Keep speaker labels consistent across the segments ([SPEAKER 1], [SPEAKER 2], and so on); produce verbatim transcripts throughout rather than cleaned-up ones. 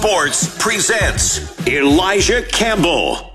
[SPEAKER 1] Sports presents Elijah Campbell.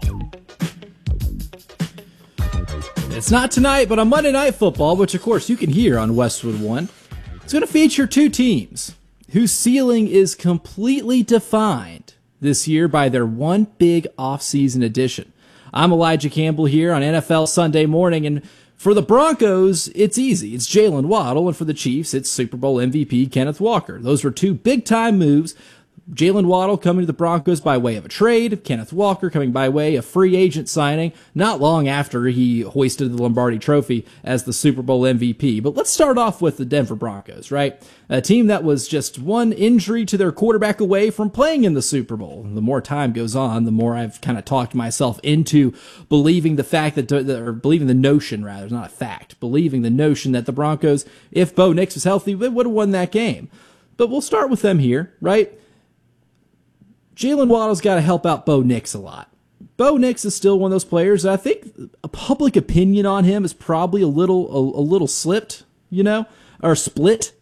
[SPEAKER 2] It's not tonight, but on Monday Night Football, which of course you can hear on Westwood One, it's going to feature two teams whose ceiling is completely defined this year by their one big offseason addition. I'm Elijah Campbell here on N F L Sunday Morning, and for the Broncos, it's easy. It's Jaylen Waddle, and for the Chiefs, it's Super Bowl M V P Kenneth Walker. Those were two big-time moves. Jaylen Waddle coming to the Broncos by way of a trade, Kenneth Walker coming by way of free agent signing, not long after he hoisted the Lombardi Trophy as the Super Bowl M V P. But let's start off with the Denver Broncos, right? A team that was just one injury to their quarterback away from playing in the Super Bowl. The more time goes on, the more I've kind of talked myself into believing the fact that, or believing the notion, rather, not a fact, believing the notion that the Broncos, if Bo Nix was healthy, they would have won that game. But we'll start with them here, right? Jaylen Waddle's got to help out Bo Nix a lot. Bo Nix is still one of those players that I think a public opinion on him is probably a little a, a little slipped, you know, or split.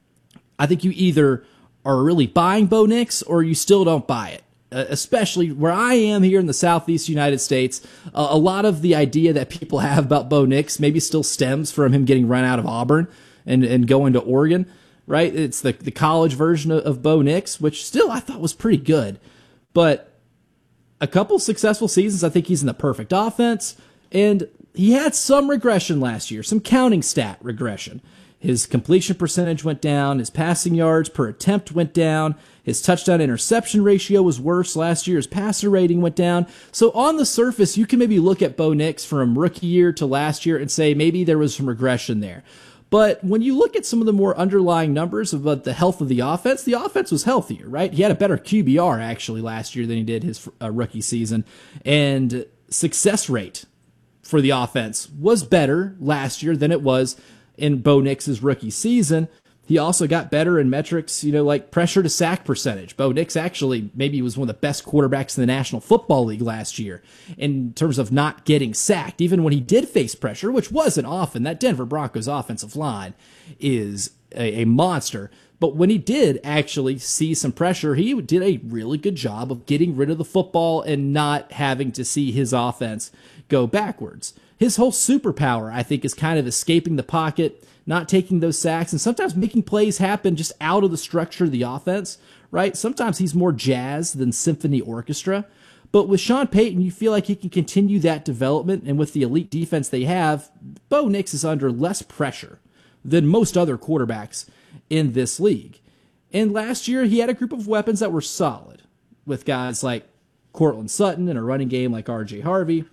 [SPEAKER 2] I think you either are really buying Bo Nix or you still don't buy it. Uh, especially where I am here in the Southeast United States, uh, a lot of the idea that people have about Bo Nix maybe still stems from him getting run out of Auburn and, and going to Oregon. Right? It's the, the college version of, of Bo Nix, which still I thought was pretty good. But a couple successful seasons, I think he's in the perfect offense. And he had some regression last year, some counting stat regression. His completion percentage went down. His passing yards per attempt went down. His touchdown interception ratio was worse last year. His passer rating went down. So on the surface, you can maybe look at Bo Nix from rookie year to last year and say maybe there was some regression there. But when you look at some of the more underlying numbers about the health of the offense, the offense was healthier, right? He had a better Q B R actually last year than he did his uh, rookie season. And success rate for the offense was better last year than it was in Bo Nix's rookie season. He also got better in metrics, you know, like pressure to sack percentage. Bo Nix actually maybe was one of the best quarterbacks in the National Football League last year in terms of not getting sacked, even when he did face pressure, which wasn't often. That Denver Broncos offensive line is a, a monster. But when he did actually see some pressure, he did a really good job of getting rid of the football and not having to see his offense go backwards. His whole superpower, I think, is kind of escaping the pocket, not taking those sacks, and sometimes making plays happen just out of the structure of the offense, right? Sometimes he's more jazz than symphony orchestra. But with Sean Payton, you feel like he can continue that development, and with the elite defense they have, Bo Nix is under less pressure than most other quarterbacks in this league. And last year, he had a group of weapons that were solid, with guys like Courtland Sutton and a running game like R J Harvey.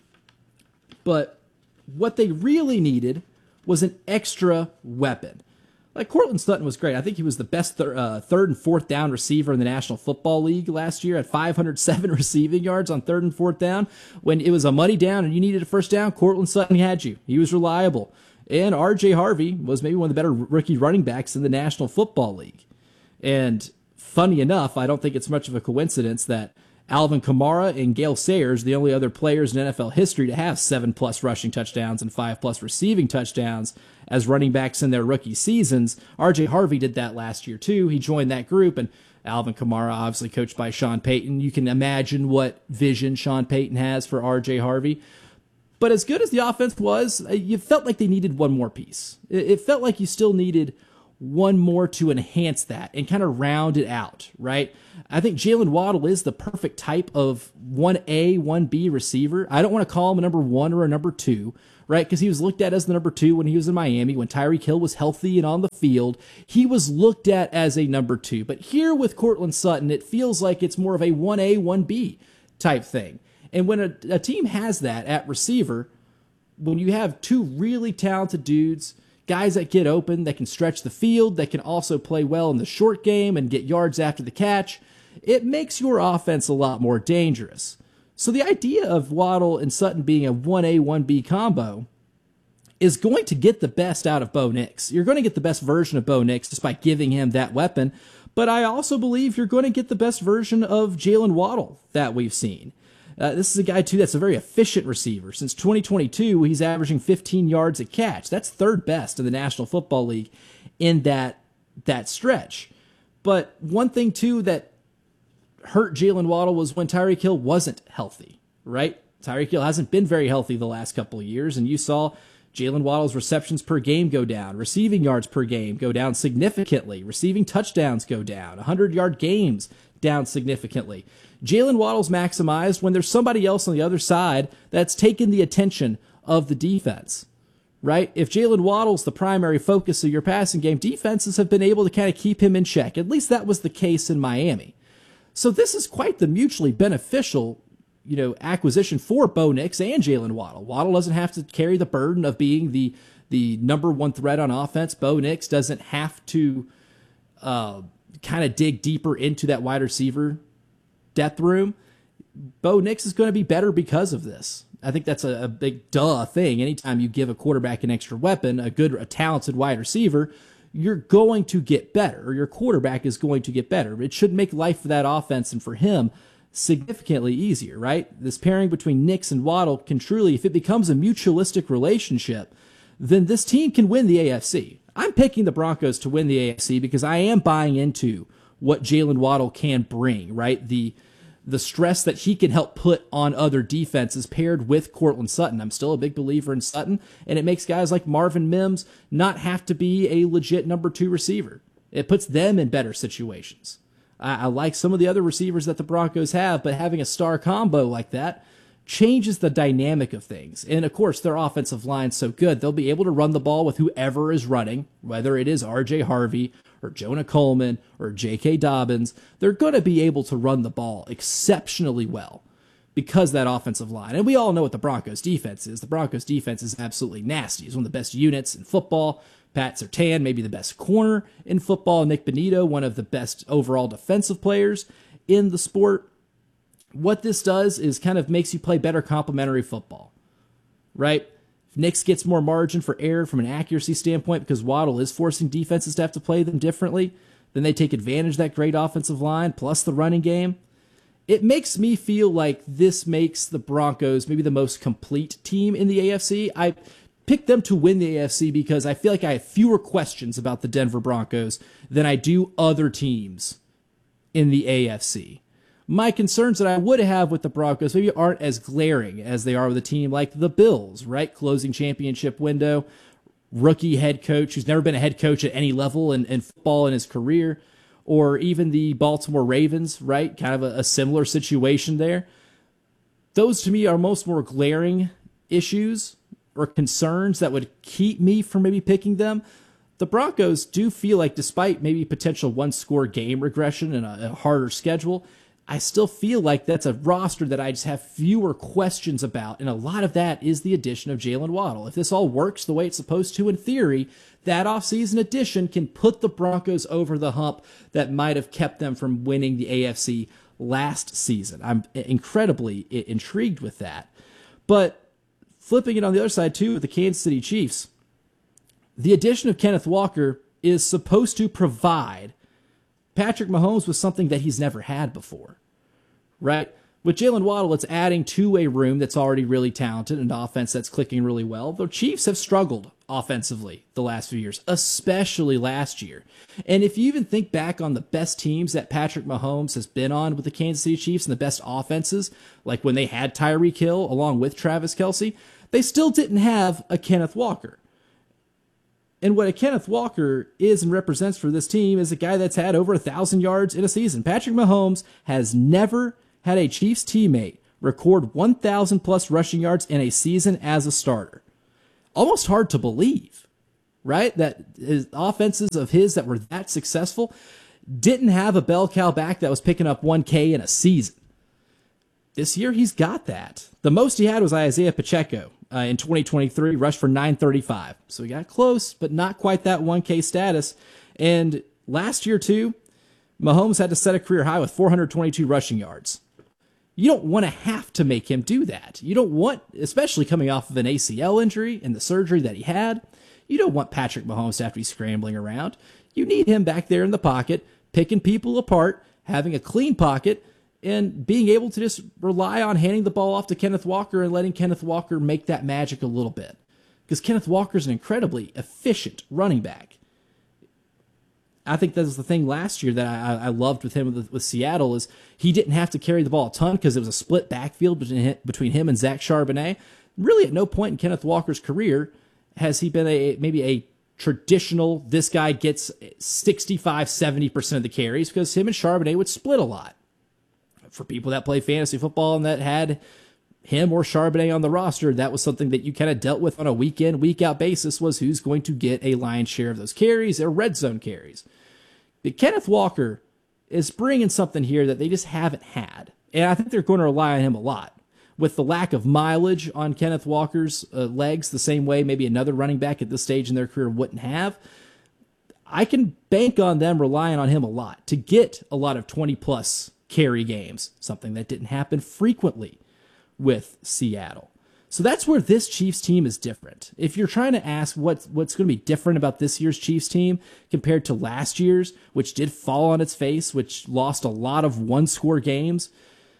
[SPEAKER 2] But what they really needed was an extra weapon. Like Courtland Sutton was great. I think he was the best thir- uh, third and fourth down receiver in the National Football League last year at five hundred seven receiving yards on third and fourth down. When it was a money down and you needed a first down, Courtland Sutton had you. He was reliable. And R J Harvey was maybe one of the better rookie running backs in the National Football League. And funny enough, I don't think it's much of a coincidence that Alvin Kamara and Gale Sayers, the only other players in N F L history to have seven-plus rushing touchdowns and five-plus receiving touchdowns as running backs in their rookie seasons. R J Harvey did that last year, too. He joined that group, and Alvin Kamara, obviously coached by Sean Payton. You can imagine what vision Sean Payton has for R J Harvey. But as good as the offense was, you felt like they needed one more piece. It felt like you still needed one more to enhance that and kind of round it out, right? I think Jaylen Waddle is the perfect type of one A, one B receiver. I don't want to call him a number one or a number two, right? Because he was looked at as the number two when he was in Miami. When Tyreek Hill was healthy and on the field, he was looked at as a number two. But here with Courtland Sutton, it feels like it's more of a one A, one B type thing. And when a, a team has that at receiver, when you have two really talented dudes, guys that get open, that can stretch the field, that can also play well in the short game and get yards after the catch, it makes your offense a lot more dangerous. So the idea of Waddle and Sutton being a one A, one B combo is going to get the best out of Bo Nix. You're going to get the best version of Bo Nix just by giving him that weapon, but I also believe you're going to get the best version of Jaylen Waddle that we've seen. Uh, this is a guy, too, that's a very efficient receiver. Since twenty twenty-two, he's averaging fifteen yards a catch. That's third best in the National Football League in that that stretch. But one thing, too, that hurt Jalen Waddle was when Tyreek Hill wasn't healthy, right? Tyreek Hill hasn't been very healthy the last couple of years, and you saw Jalen Waddle's receptions per game go down, receiving yards per game go down significantly, receiving touchdowns go down, one hundred-yard games down significantly. Jalen Waddle's maximized when there's somebody else on the other side that's taken the attention of the defense, right? If Jalen Waddle's the primary focus of your passing game, defenses have been able to kind of keep him in check. At least that was the case in Miami. So this is quite the mutually beneficial, you know, acquisition for Bo Nix and Jalen Waddle. Waddle doesn't have to carry the burden of being the the number one threat on offense. Bo Nix doesn't have to uh, kind of dig deeper into that wide receiver depth room. Bo Nix is going to be better because of this. I think that's a, a big duh thing. Anytime you give a quarterback an extra weapon, a good, a talented wide receiver, you're going to get better, or your quarterback is going to get better. It should make life for that offense and for him significantly easier, right? This pairing between Nix and Waddle can truly, if it becomes a mutualistic relationship, then this team can win the A F C. I'm picking the Broncos to win the A F C because I am buying into what Jalen Waddle can bring, right? The the stress that he can help put on other defenses paired with Courtland Sutton. I'm still a big believer in Sutton, and it makes guys like Marvin Mims not have to be a legit number two receiver. It puts them in better situations. I, I like some of the other receivers that the Broncos have, but having a star combo like that changes the dynamic of things. And of course, their offensive line's so good, they'll be able to run the ball with whoever is running, whether it is R J Harvey or Jonah Coleman or J K Dobbins. They're going to be able to run the ball exceptionally well because that offensive line. And we all know what the Broncos defense is. The Broncos defense is absolutely nasty. It's one of the best units in football. Pat Surtain, maybe the best corner in football. Nick Benito, one of the best overall defensive players in the sport. What this does is kind of makes you play better complementary football, right? If Nix gets more margin for error from an accuracy standpoint because Waddle is forcing defenses to have to play them differently, then they take advantage of that great offensive line plus the running game. It makes me feel like this makes the Broncos maybe the most complete team in the A F C. I picked them to win the A F C because I feel like I have fewer questions about the Denver Broncos than I do other teams in the A F C. My concerns that I would have with the Broncos maybe aren't as glaring as they are with a team like the Bills, right? Closing championship window, rookie head coach who's never been a head coach at any level in, in football in his career, or even the Baltimore Ravens, right? Kind of a, a similar situation there. Those to me are most more glaring issues or concerns that would keep me from maybe picking them. The Broncos do feel like, despite maybe potential one-score game regression and a, a harder schedule, I still feel like that's a roster that I just have fewer questions about, and a lot of that is the addition of Jalen Waddle. If this all works the way it's supposed to in theory, that offseason addition can put the Broncos over the hump that might have kept them from winning the A F C last season. I'm incredibly intrigued with that. But flipping it on the other side, too, with the Kansas City Chiefs, the addition of Kenneth Walker is supposed to provide Patrick Mahomes with something that he's never had before, right? With Jalen Waddle, it's adding to a room that's already really talented and an offense that's clicking really well. The Chiefs have struggled offensively the last few years, especially last year. And if you even think back on the best teams that Patrick Mahomes has been on with the Kansas City Chiefs and the best offenses, like when they had Tyreek Hill along with Travis Kelce, they still didn't have a Kenneth Walker. And what a Kenneth Walker is and represents for this team is a guy that's had over a thousand yards in a season. Patrick Mahomes has never had a Chiefs teammate record one thousand plus rushing yards in a season as a starter. Almost hard to believe, right? That his offenses of his that were that successful didn't have a bell cow back that was picking up one K in a season. This year, he's got that. The most he had was Isaiah Pacheco. Uh, in twenty twenty-three, rushed for nine thirty-five. So he got close, but not quite that one K status. And last year, too, Mahomes had to set a career high with four hundred twenty-two rushing yards. You don't want to have to make him do that. You don't want, especially coming off of an A C L injury and the surgery that he had, you don't want Patrick Mahomes to have to be scrambling around. You need him back there in the pocket, picking people apart, having a clean pocket, and being able to just rely on handing the ball off to Kenneth Walker and letting Kenneth Walker make that magic a little bit. Because Kenneth Walker's an incredibly efficient running back. I think that was the thing last year that I, I loved with him with, with Seattle is he didn't have to carry the ball a ton because it was a split backfield between, between him and Zach Charbonnet. Really, at no point in Kenneth Walker's career has he been a maybe a traditional, this guy gets sixty-five, seventy percent of the carries, because him and Charbonnet would split a lot. For people that play fantasy football and that had him or Charbonnet on the roster, that was something that you kind of dealt with on a week in, week out basis, was who's going to get a lion's share of those carries or red zone carries. But Kenneth Walker is bringing something here that they just haven't had. And I think they're going to rely on him a lot. With the lack of mileage on Kenneth Walker's uh, legs, the same way maybe another running back at this stage in their career wouldn't have, I can bank on them relying on him a lot to get a lot of twenty-plus carry games, something that didn't happen frequently with Seattle. So that's where this Chiefs team is different. If you're trying to ask what's, what's going to be different about this year's Chiefs team compared to last year's, which did fall on its face, which lost a lot of one-score games,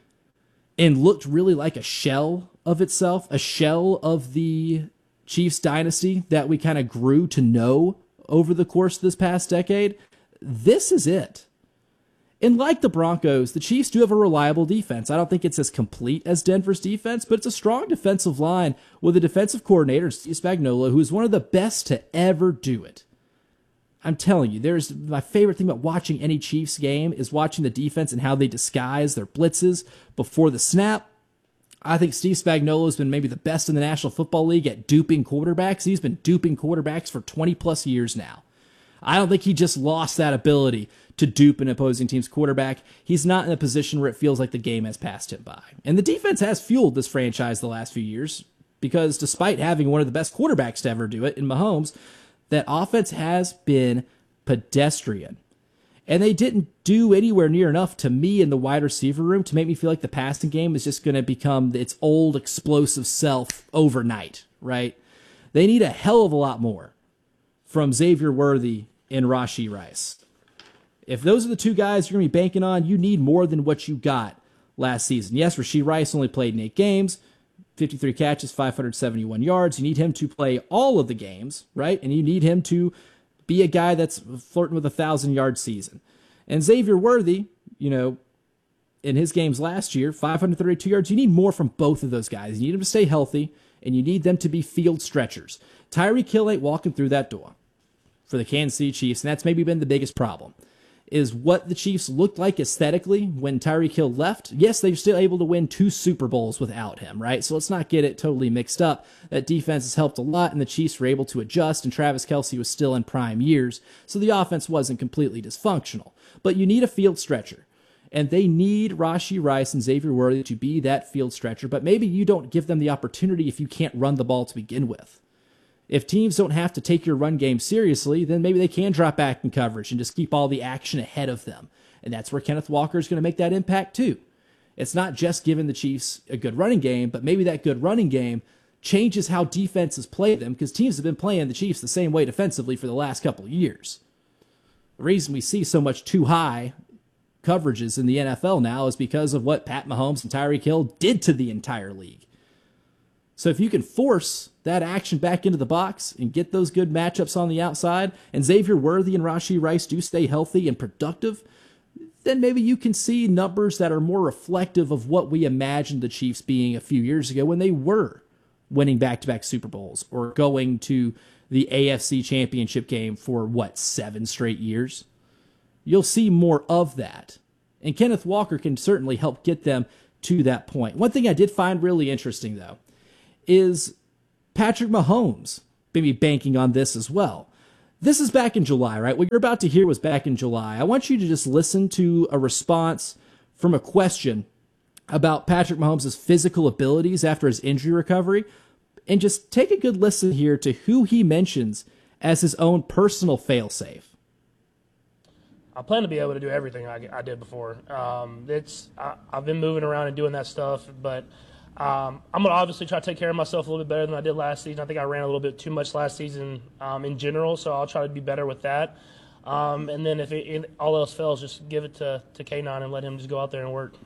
[SPEAKER 2] and looked really like a shell of itself, a shell of the Chiefs dynasty that we kind of grew to know over the course of this past decade, this is it. And like the Broncos, the Chiefs do have a reliable defense. I don't think it's as complete as Denver's defense, but it's a strong defensive line with a defensive coordinator, Steve Spagnuolo, who is one of the best to ever do it. I'm telling you, there's my favorite thing about watching any Chiefs game is watching the defense and how they disguise their blitzes before the snap. I think Steve Spagnuolo has been maybe the best in the National Football League at duping quarterbacks. He's been duping quarterbacks for twenty plus years now. I don't think he just lost that ability to dupe an opposing team's quarterback. He's not in a position where it feels like the game has passed him by. And the defense has fueled this franchise the last few years, because despite having one of the best quarterbacks to ever do it in Mahomes, that offense has been pedestrian. And they didn't do anywhere near enough to me in the wide receiver room to make me feel like the passing game is just going to become its old explosive self overnight, right? They need a hell of a lot more from Xavier Worthy and Rashee Rice. If those are the two guys you're going to be banking on, you need more than what you got last season. Yes, Rashee Rice only played in eight games, fifty-three catches, five hundred seventy-one yards. You need him to play all of the games, right? And you need him to be a guy that's flirting with a thousand-yard season. And Xavier Worthy, you know, in his games last year, five hundred thirty-two yards. You need more from both of those guys. You need them to stay healthy, and you need them to be field stretchers. Tyreek Hill ain't walking through that door for the Kansas City Chiefs, and that's maybe been the biggest problem, is what the Chiefs looked like aesthetically when Tyreek Hill left. Yes, they were still able to win two Super Bowls without him, right? So let's not get it totally mixed up. That defense has helped a lot, and the Chiefs were able to adjust, and Travis Kelce was still in prime years, so the offense wasn't completely dysfunctional. But you need a field stretcher, and they need Rashee Rice and Xavier Worthy to be that field stretcher, but maybe you don't give them the opportunity if you can't run the ball to begin with. If teams don't have to take your run game seriously, then maybe they can drop back in coverage and just keep all the action ahead of them. And that's where Kenneth Walker is going to make that impact too. It's not just giving the Chiefs a good running game, but maybe that good running game changes how defenses play them, because teams have been playing the Chiefs the same way defensively for the last couple of years. The reason we see so much too high coverages in the N F L now is because of what Pat Mahomes and Tyreek Hill did to the entire league. So if you can force that action back into the box and get those good matchups on the outside, and Xavier Worthy and Rashee Rice do stay healthy and productive, then maybe you can see numbers that are more reflective of what we imagined the Chiefs being a few years ago when they were winning back-to-back Super Bowls or going to the A F C Championship game for, what, seven straight years? You'll see more of that. And Kenneth Walker can certainly help get them to that point. One thing I did find really interesting, though, is Patrick Mahomes maybe banking on this as well. This is back in July, right? What you're about to hear was back in July. I want you to just listen to a response from a question about Patrick Mahomes' physical abilities after his injury recovery, and just take a good listen here to who he mentions as his own personal failsafe.
[SPEAKER 3] I plan to be able to do everything I, I did before. Um, it's I, I've been moving around and doing that stuff, but Um, I'm going to obviously try to take care of myself a little bit better than I did last season. I think I ran a little bit too much last season um, in general, so I'll try to be better with that. Um, and then if it, it, all else fails, just give it to, to K nine and let him just go out there and work.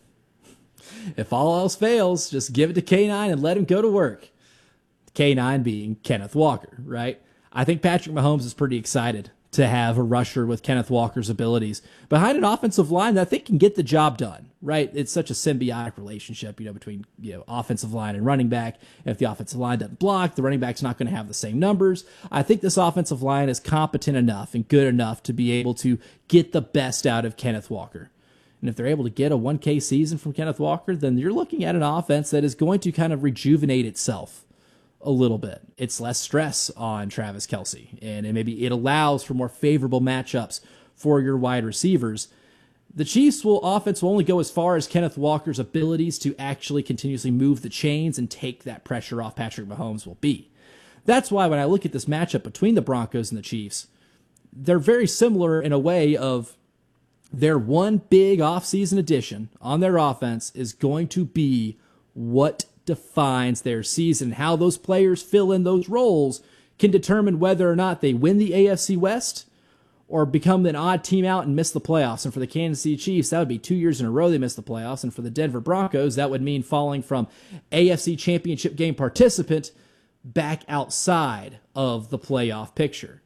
[SPEAKER 2] If all else fails, just give it to K nine and let him go to work. K nine being Kenneth Walker, right? I think Patrick Mahomes is pretty excited to have a rusher with Kenneth Walker's abilities behind an offensive line that I think can get the job done, right? It's such a symbiotic relationship, you know, between, you know, offensive line and running back. If the offensive line doesn't block, the running back's not going to have the same numbers. I think this offensive line is competent enough and good enough to be able to get the best out of Kenneth Walker. And if they're able to get a one K season from Kenneth Walker, then you're looking at an offense that is going to kind of rejuvenate itself a little bit. It's less stress on Travis Kelce, and it maybe it allows for more favorable matchups for your wide receivers. The Chiefs will offense will only go as far as Kenneth Walker's abilities to actually continuously move the chains and take that pressure off Patrick Mahomes will be. That's why when I look at this matchup between the Broncos and the Chiefs, they're very similar in a way of their one big offseason addition on their offense is going to be what defines their season. How those players fill in those roles can determine whether or not they win the A F C West or become an odd team out and miss the playoffs. And for the Kansas City Chiefs, that would be two years in a row they missed the playoffs. And for the Denver Broncos, that would mean falling from A F C Championship game participant back outside of the playoff picture.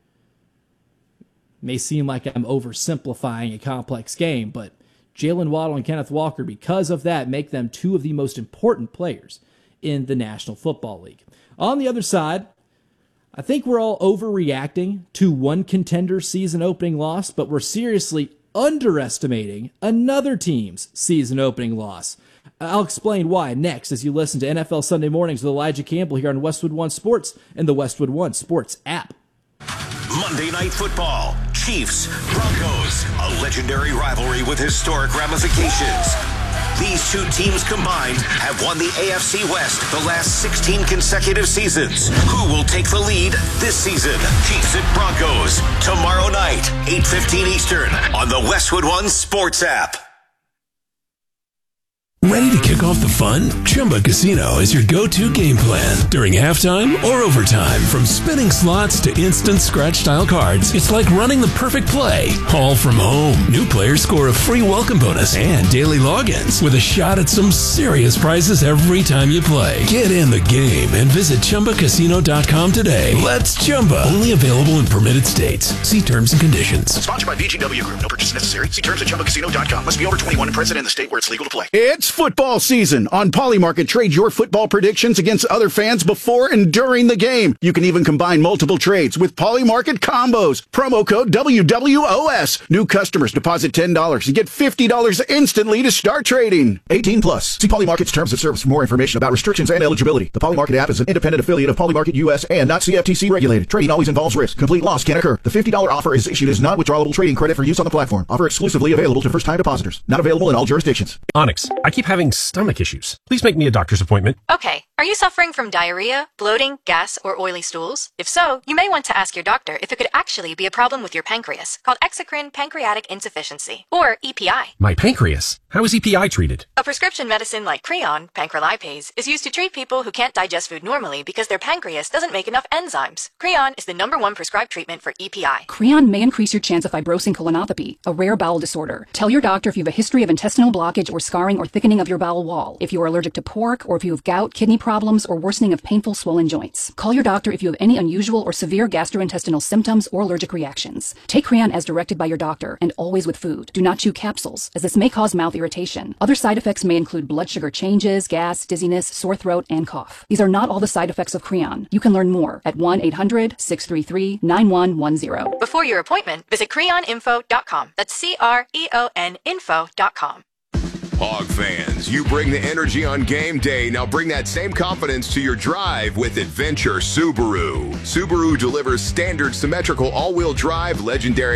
[SPEAKER 2] May seem like I'm oversimplifying a complex game, but Jalen Waddle and Kenneth Walker, because of that, make them two of the most important players in the National Football League. On the other side, I think we're all overreacting to one contender season opening loss, but we're seriously underestimating another team's season opening loss. I'll explain why next as you listen to N F L Sunday Mornings with Elijah Campbell here on Westwood One Sports and the Westwood One Sports app.
[SPEAKER 1] Monday Night Football, Chiefs, Broncos, a legendary rivalry with historic ramifications. These two teams combined have won the A F C West the last sixteen consecutive seasons. Who will take the lead this season? Chiefs and Broncos, tomorrow night, eight fifteen Eastern, on the Westwood One Sports app.
[SPEAKER 4] Ready to kick off the fun? Chumba Casino is your go-to game plan during halftime or overtime. From spinning slots to instant scratch-style cards, it's like running the perfect play, all from home. New players score a free welcome bonus and daily logins with a shot at some serious prizes every time you play. Get in the game and visit Chumba Casino dot com today. Let's Chumba. Only available in permitted states. See terms and conditions.
[SPEAKER 5] Sponsored by V G W Group. No purchase necessary. See terms at Chumba Casino dot com. Must be over twenty-one and present in the state where it's legal to play.
[SPEAKER 6] It's football season. On Polymarket, trade your football predictions against other fans before and during the game. You can even combine multiple trades with Polymarket combos. Promo code W W O S. New customers deposit ten dollars and get fifty dollars instantly to start trading. eighteen plus. See Polymarket's terms of service for more information about restrictions and eligibility. The Polymarket app is an independent affiliate of Polymarket U S and not C F T C regulated. Trading always involves risk. Complete loss can occur. The fifty dollars offer is issued as non-withdrawable trading credit for use on the platform. Offer exclusively available to first-time depositors. Not available in all jurisdictions.
[SPEAKER 7] Onyx, I keep having stomach issues. Please make me a doctor's appointment.
[SPEAKER 8] Okay. Are you suffering from diarrhea, bloating, gas, or oily stools? If so, you may want to ask your doctor if it could actually be a problem with your pancreas, called exocrine pancreatic insufficiency, or E P I.
[SPEAKER 7] My pancreas? How is E P I treated?
[SPEAKER 8] A prescription medicine like Creon, pancrelipase, is used to treat people who can't digest food normally because their pancreas doesn't make enough enzymes. Creon is the number one prescribed treatment for E P I.
[SPEAKER 9] Creon may increase your chance of fibrosing colonopathy, a rare bowel disorder. Tell your doctor if you have a history of intestinal blockage or scarring or thickening of your bowel wall, if you are allergic to pork, or if you have gout, kidney problems, or worsening of painful swollen joints. Call your doctor if you have any unusual or severe gastrointestinal symptoms or allergic reactions. Take Creon as directed by your doctor and always with food. Do not chew capsules, as this may cause mouth irritation. Other side effects may include blood sugar changes, gas, dizziness, sore throat, and cough. These are not all the side effects of Creon. You can learn more at one eight hundred, six three three, nine one one zero.
[SPEAKER 8] Before your appointment, visit creon info dot com. That's C R E O N info dot com.
[SPEAKER 10] Hog fans, you bring the energy on game day. Now bring that same confidence to your drive with Adventure Subaru. Subaru delivers standard symmetrical all-wheel drive, legendary